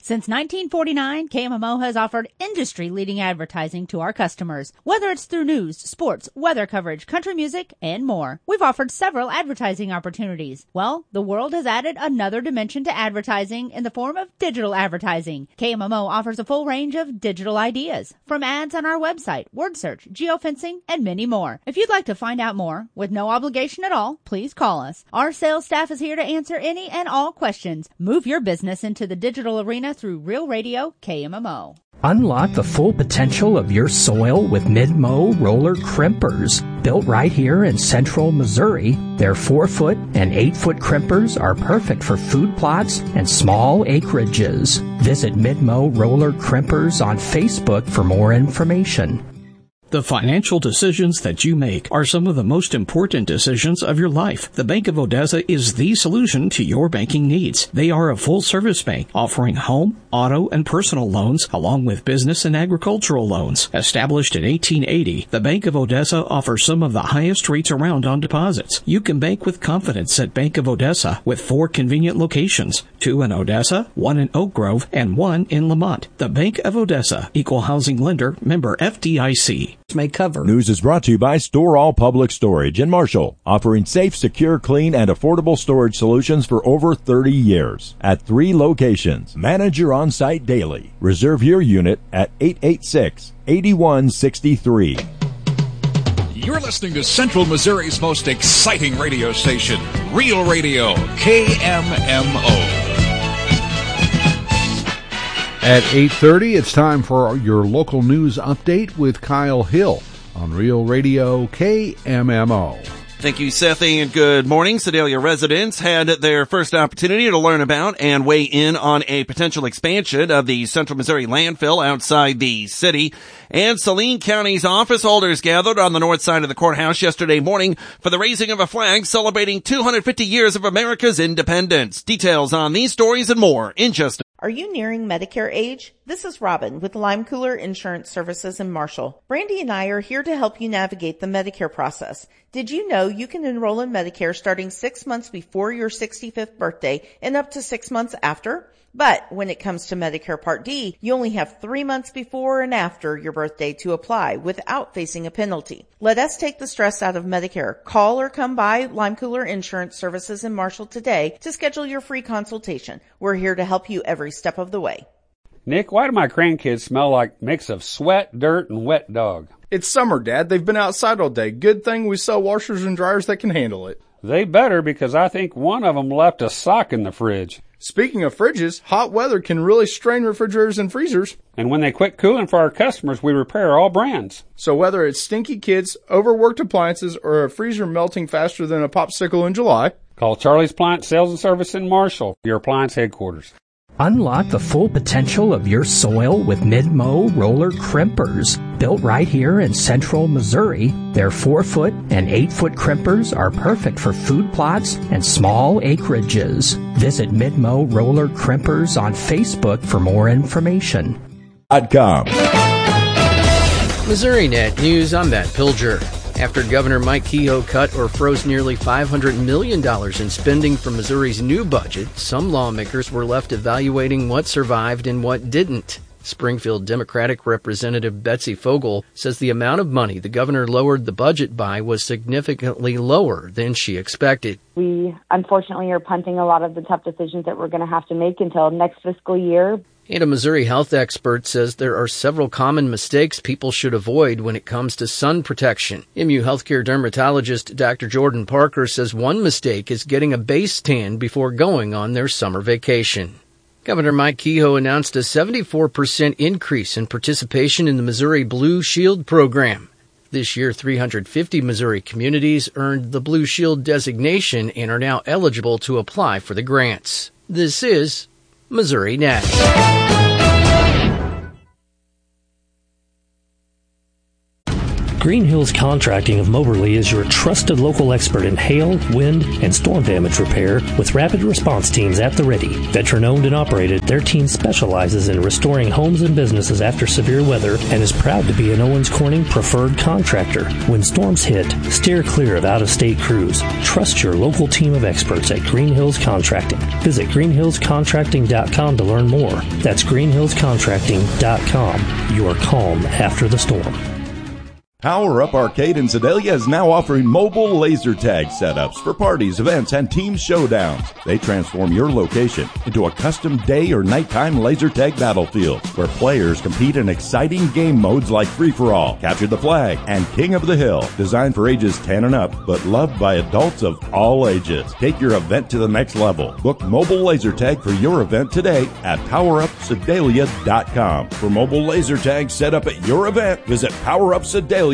Since 1949, KMMO has offered industry-leading advertising to our customers, whether it's through news, sports, weather coverage, country music, and more. We've offered several advertising opportunities. Well, the world has added another dimension to advertising in the form of digital advertising. KMMO offers a full range of digital ideas, from ads on our website, word search, geofencing, and many more. If you'd like to find out more, with no obligation at all, please call us. Our sales staff is here to answer any and all questions. Move your business into the digital arena through Real Radio KMMO. Unlock the full potential of your soil with Mid-Mow roller crimpers. Built right here in central Missouri, their 4-foot and 8-foot crimpers are perfect for food plots and small acreages. Visit Mid-Mow roller crimpers on Facebook for more information. The financial decisions that you make are some of the most important decisions of your life. The Bank of Odessa is the solution to your banking needs. They are a full-service bank offering home, auto, and personal loans, along with business and agricultural loans. Established in 1880, the Bank of Odessa offers some of the highest rates around on deposits. You can bank with confidence at Bank of Odessa with 4 convenient locations, 2 in Odessa, 1 in Oak Grove, and 1 in Lamont. The Bank of Odessa, Equal Housing Lender, member FDIC. May cover. News is brought to you by Store All Public Storage in Marshall, offering safe, secure, clean, and affordable storage solutions for over 30 years. At 3 locations, manage your on-site daily. Reserve your unit at 886-8163. You're listening to Central Missouri's most exciting radio station, Real Radio, KMMO. At 8:30, it's time for your local news update with Kyle Hill on Real Radio KMMO. Thank you, Sethi, and good morning. Sedalia residents had their first opportunity to learn about and weigh in on a potential expansion of the Central Missouri landfill outside the city. And Saline County's office holders gathered on the north side of the courthouse yesterday morning for the raising of a flag celebrating 250 years of America's independence. Details on these stories and more in just a Are you nearing Medicare age? This is Robin with Lime Cooler Insurance Services in Marshall. Brandy and I are here to help you navigate the Medicare process. Did you know you can enroll in Medicare starting 6 months before your 65th birthday and up to 6 months after? But when it comes to Medicare Part D, you only have 3 months before and after your birthday to apply without facing a penalty. Let us take the stress out of Medicare. Call or come by Lime Cooler Insurance Services in Marshall today to schedule your free consultation. We're here to help you every step of the way. Nick, why do my grandkids smell like a mix of sweat, dirt, and wet dog? It's summer, Dad. They've been outside all day. Good thing we sell washers and dryers that can handle it. They better, because I think one of them left a sock in the fridge. Speaking of fridges, hot weather can really strain refrigerators and freezers. And when they quit cooling for our customers, we repair all brands. So whether it's stinky kids, overworked appliances, or a freezer melting faster than a popsicle in July, call Charlie's Appliance Sales and Service in Marshall, your appliance headquarters. Unlock the full potential of your soil with Mid-Mow roller crimpers. Built right here in central Missouri, their 4-foot and 8-foot crimpers are perfect for food plots and small acreages. Visit Mid-Mow roller crimpers on Facebook for more information. Missouri Net News, I'm Matt Pilger. After Governor Mike Kehoe cut or froze nearly $500 million in spending from Missouri's new budget, some lawmakers were left evaluating what survived and what didn't. Springfield Democratic Representative Betsy Fogel says the amount of money the governor lowered the budget by was significantly lower than she expected. We, unfortunately, are punting a lot of the tough decisions that we're going to have to make until next fiscal year. And a Missouri health expert says there are several common mistakes people should avoid when it comes to sun protection. MU healthcare dermatologist Dr. Jordan Parker says one mistake is getting a base tan before going on their summer vacation. Governor Mike Kehoe announced a 74% increase in participation in the Missouri Blue Shield program. This year, 350 Missouri communities earned the Blue Shield designation and are now eligible to apply for the grants. This is Missouri Net. Green Hills Contracting of Moberly is your trusted local expert in hail, wind, and storm damage repair with rapid response teams at the ready. Veteran-owned and operated, their team specializes in restoring homes and businesses after severe weather and is proud to be an Owens Corning preferred contractor. When storms hit, steer clear of out-of-state crews. Trust your local team of experts at Green Hills Contracting. Visit greenhillscontracting.com to learn more. That's greenhillscontracting.com. Your calm after the storm. Power Up Arcade in Sedalia is now offering mobile laser tag setups for parties, events, and team showdowns. They transform your location into a custom day or nighttime laser tag battlefield where players compete in exciting game modes like Free-for-All, Capture the Flag, and King of the Hill. Designed for ages 10 and up, but loved by adults of all ages. Take your event to the next level. Book mobile laser tag for your event today at PowerUpSedalia.com. For mobile laser tag set up at your event, visit PowerUpSedalia.com.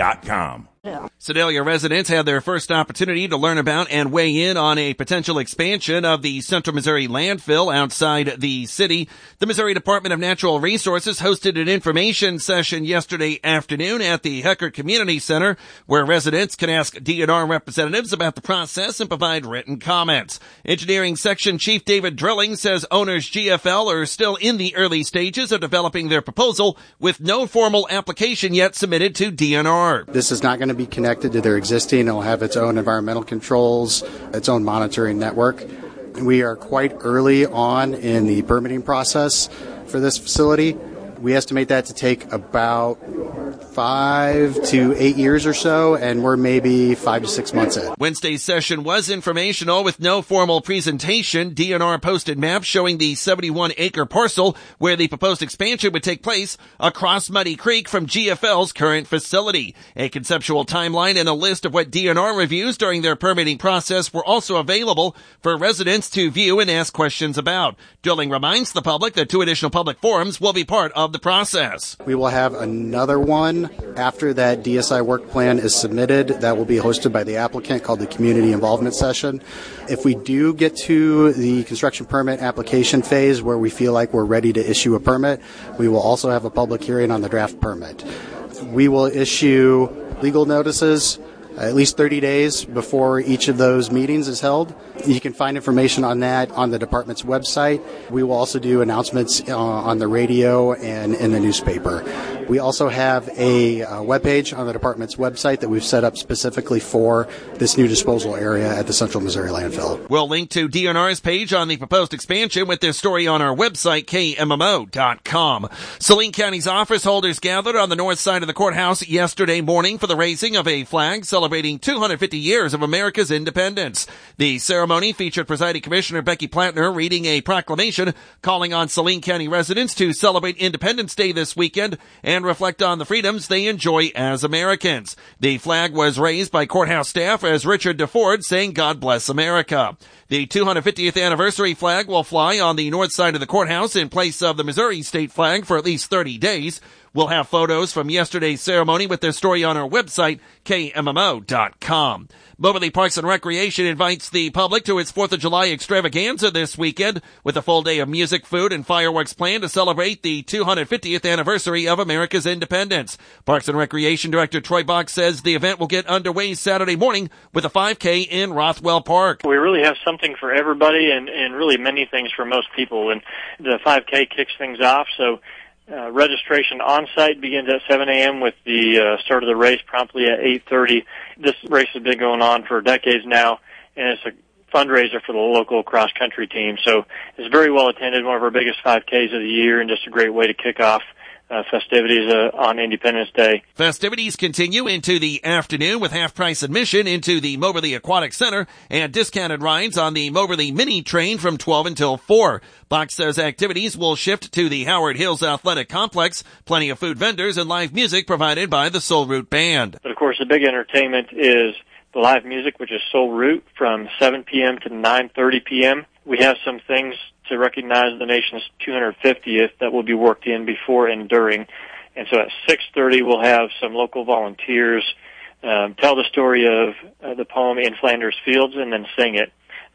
Sedalia residents had their first opportunity to learn about and weigh in on a potential expansion of the Central Missouri landfill outside the city. The Missouri Department of Natural Resources hosted an information session yesterday afternoon at the Heckert Community Center, where residents can ask DNR representatives about the process and provide written comments. Engineering Section Chief David Drilling says owners GFL are still in the early stages of developing their proposal with no formal application yet submitted to DNR. This is not going to be connected to their existing. It'll have its own environmental controls, its own monitoring network. We are quite early on in the permitting process for this facility. We estimate that to take about 5 to 8 years or so, and we're maybe 5 to 6 months in. Wednesday's session was informational with no formal presentation. DNR posted maps showing the 71-acre parcel where the proposed expansion would take place across Muddy Creek from GFL's current facility. A conceptual timeline and a list of what DNR reviews during their permitting process were also available for residents to view and ask questions about. Drilling reminds the public that 2 additional public forums will be part of the process. We will have another one after that DSI work plan is submitted that will be hosted by the applicant called the community involvement session. If we do get to the construction permit application phase where we feel like we're ready to issue a permit, we will also have a public hearing on the draft permit. We will issue legal notices at least 30 days before each of those meetings is held. You can find information on that on the department's website. We will also do announcements on the radio and in the newspaper. We also have a webpage on the department's website that we've set up specifically for this new disposal area at the Central Missouri landfill. We'll link to DNR's page on the proposed expansion with their story on our website, KMMO.com. Saline County's office holders gathered on the north side of the courthouse yesterday morning for the raising of a flag celebrating 250 years of America's independence. The ceremony featured Presiding Commissioner Becky Plattner reading a proclamation calling on Saline County residents to celebrate Independence Day this weekend and reflect on the freedoms they enjoy as Americans. The flag was raised by courthouse staff as Richard DeFord saying, "God bless America." The 250th anniversary flag will fly on the north side of the courthouse in place of the Missouri state flag for at least 30 days. We'll have photos from yesterday's ceremony with their story on our website, KMMO.com. Moberly Parks and Recreation invites the public to its 4th of July extravaganza this weekend with a full day of music, food, and fireworks planned to celebrate the 250th anniversary of America's independence. Parks and Recreation Director Troy Bach says the event will get underway Saturday morning with a 5K in Rothwell Park. We really have something for everybody and really many things for most people, and the 5K kicks things off, so registration on-site begins at 7 a.m. with the start of the race promptly at 8:30. This race has been going on for decades now, and it's a fundraiser for the local cross-country team. So it's very well attended, one of our biggest 5Ks of the year, and just a great way to kick off festivities on Independence Day. Festivities continue into the afternoon with half-price admission into the Moberly Aquatic Center and discounted rides on the Moberly Mini Train from 12 until 4. Bach says activities will shift to the Howard Hills Athletic Complex. Plenty of food vendors and live music provided by the Soul Root Band. But of course, the big entertainment is the live music, which is Soul Root, from 7 p.m. to 9:30 p.m. We have some things to recognize the nation's 250th that will be worked in before and during. And so at 6:30, we'll have some local volunteers tell the story of the poem In Flanders Fields and then sing it.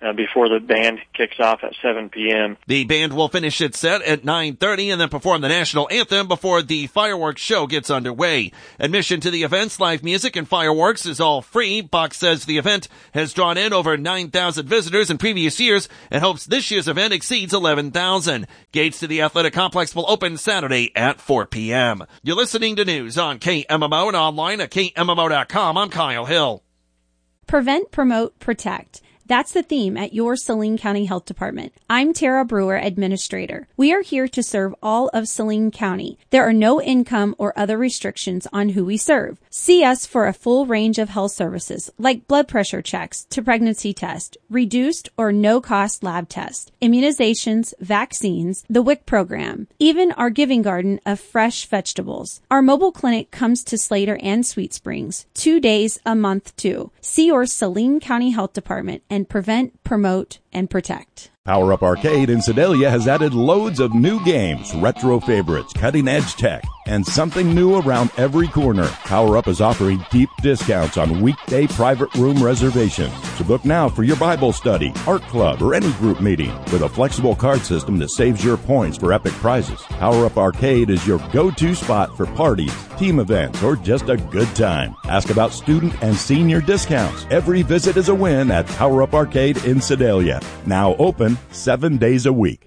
before the band kicks off at 7 p.m. The band will finish its set at 9:30 and then perform the national anthem before the fireworks show gets underway. Admission to the events, live music, and fireworks is all free. Bach says the event has drawn in over 9,000 visitors in previous years and hopes this year's event exceeds 11,000. Gates to the athletic complex will open Saturday at 4 p.m. You're listening to news on KMMO and online at KMMO.com. I'm Kyle Hill. Prevent, promote, protect. That's the theme at your Saline County Health Department. I'm Tara Brewer, Administrator. We are here to serve all of Saline County. There are no income or other restrictions on who we serve. See us for a full range of health services like blood pressure checks to pregnancy test, reduced or no-cost lab tests, immunizations, vaccines, the WIC program, even our giving garden of fresh vegetables. Our mobile clinic comes to Slater and Sweet Springs 2 days a month too. See your Saline County Health Department and prevent, promote, and protect. Power Up Arcade in Sedalia has added loads of new games, retro favorites, cutting-edge tech, and something new around every corner. Power Up is offering deep discounts on weekday private room reservations. So book now for your Bible study, art club, or any group meeting with a flexible card system that saves your points for epic prizes. Power Up Arcade is your go-to spot for parties, team events, or just a good time. Ask about student and senior discounts. Every visit is a win at Power Up Arcade in Sedalia. Now open 7 days a week.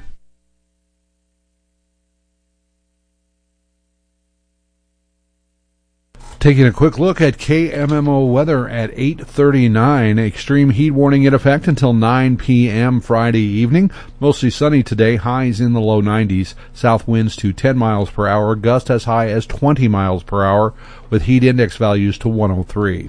Taking a quick look at KMMO weather at 8:39. Extreme heat warning in effect until 9 p.m. Friday evening. Mostly sunny today. Highs in the low 90s. South winds to 10 miles per hour. Gusts as high as 20 miles per hour with heat index values to 103.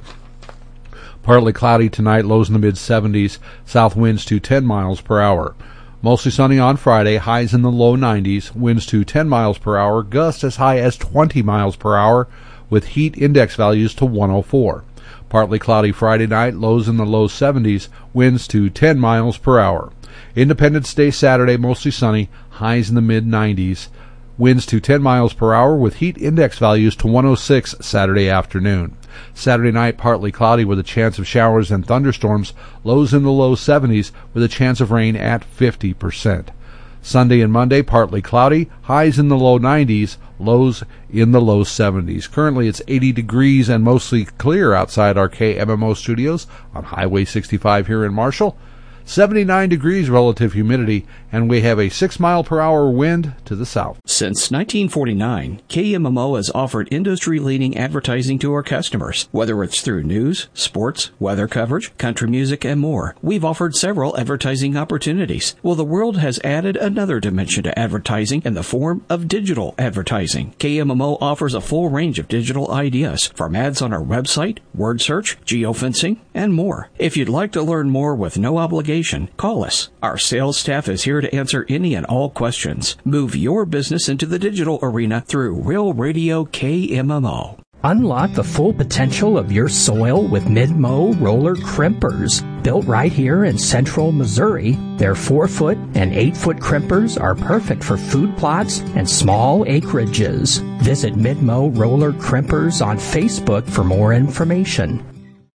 Partly cloudy tonight. Lows in the mid-70s. South winds to 10 miles per hour. Mostly sunny on Friday. Highs in the low 90s. Winds to 10 miles per hour. Gusts as high as 20 miles per hour with heat index values to 104. Partly cloudy Friday night, lows in the low 70s, winds to 10 miles per hour. Independence Day Saturday, mostly sunny, highs in the mid-90s, winds to 10 miles per hour with heat index values to 106 Saturday afternoon. Saturday night, partly cloudy with a chance of showers and thunderstorms, lows in the low 70s with a chance of rain at 50%. Sunday and Monday, partly cloudy, highs in the low 90s, lows in the low 70s. Currently, it's 80 degrees and mostly clear outside our KMMO studios on Highway 65 here in Marshall. 79 degrees relative humidity, and we have a 6-mile-per-hour wind to the south. Since 1949, KMMO has offered industry-leading advertising to our customers. Whether it's through news, sports, weather coverage, country music, and more, we've offered several advertising opportunities. Well, the world has added another dimension to advertising in the form of digital advertising. KMMO offers a full range of digital ideas, from ads on our website, word search, geofencing, and more. If you'd like to learn more with no obligation, call us. Our sales staff is here to answer any and all questions. Move your business into the digital arena through Real Radio KMMO. Unlock the full potential of your soil with Mid-Mow roller crimpers. Built right here in central Missouri, their 4-foot and 8-foot crimpers are perfect for food plots and small acreages. Visit Mid-Mow roller crimpers on Facebook for more information.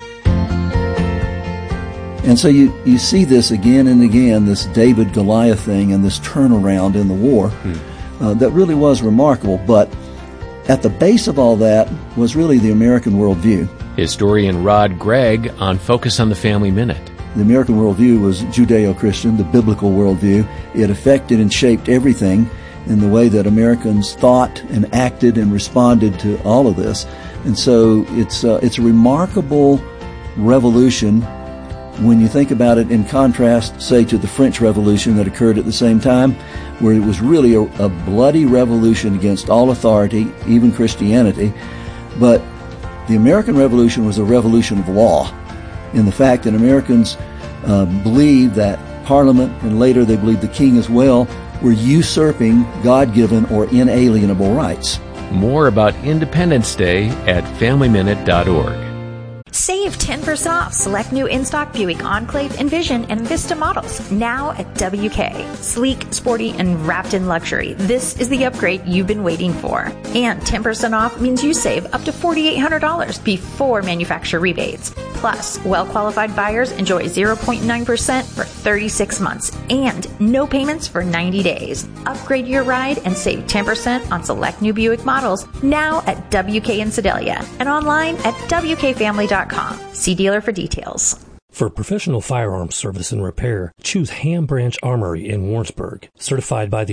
And so you see this again and again, this David-Goliath thing and this turnaround in the war that really was remarkable. But at the base of all that was really the American worldview. Historian Rod Gregg on Focus on the Family Minute. The American worldview was Judeo-Christian, the biblical worldview. It affected and shaped everything in the way that Americans thought and acted and responded to all of this. And so it's a remarkable revolution when you think about it in contrast, say, to the French Revolution that occurred at the same time, where it was really a bloody revolution against all authority, even Christianity. But the American Revolution was a revolution of law, in the fact that Americans believed that Parliament, and later they believed the king as well, were usurping God-given or inalienable rights. More about Independence Day at FamilyMinute.org. Save 10% off select new in-stock Buick Enclave, Envision, and Vista models now at WK. Sleek, sporty, and wrapped in luxury. This is the upgrade you've been waiting for. And 10% off means you save up to $4,800 before manufacturer rebates. Plus, well-qualified buyers enjoy 0.9% for 36 months and no payments for 90 days. Upgrade your ride and save 10% on select new Buick models now at WK in Sedalia and online at WKFamily.com. See dealer for details. For professional firearms service and repair, choose Ham Branch Armory in Warrensburg, certified by the